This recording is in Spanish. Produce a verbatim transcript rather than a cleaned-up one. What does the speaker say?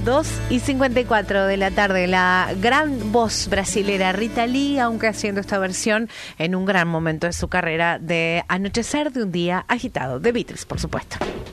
dos y cincuenta y cuatro de la tarde, la gran voz brasilera Rita Lee, aunque haciendo esta versión en un gran momento de su carrera, de Anochecer de un día agitado, de Beatles, por supuesto.